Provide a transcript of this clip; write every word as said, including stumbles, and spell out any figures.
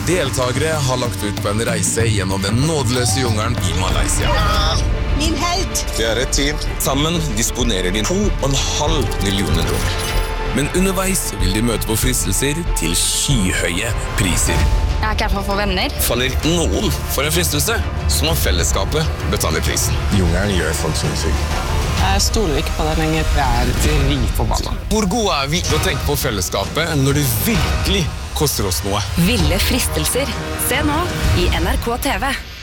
Deltagere har lagt ut på en reise gjennom den nådeløse jungelen i Malaysia. Min helt! Det er et team. Sammen disponerer de to og en halv millioner dollar. Men underveis vil de møte på fristelser til skyhøye priser. Jeg er ikke her for å få venner. Faller noen for en fristelse, så må fellesskapet betale prisen. Jungelen gjør folk sinnssyke. Jeg stoler ikke på deg lenger. Jeg er dritforbanna. Hvor gode er vi til å tenke på fellesskapet når det virkelig koster oss noe? Ville fristelser. Se nå i N R K T V.